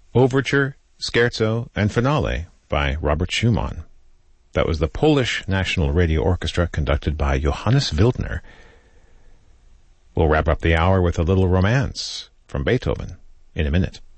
Overture, Scherzo, and Finale by Robert Schumann. That was the Polish National Radio Orchestra conducted by Johannes Wildner. We'll wrap up the hour with a little romance from Beethoven in a minute.